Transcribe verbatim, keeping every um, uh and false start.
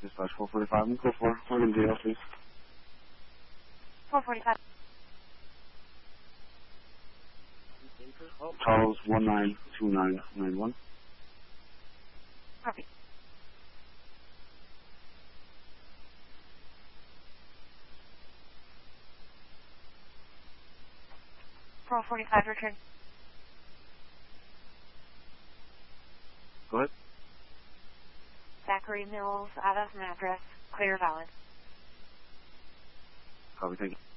Dispatch four forty-five, I'm go for Morgan Jail, please. four forty-five. Charles one nine two nine nine one. Copy. four forty-five, return. Go ahead. Zachary Mills, out of an address, clear valid. Copy, thank you.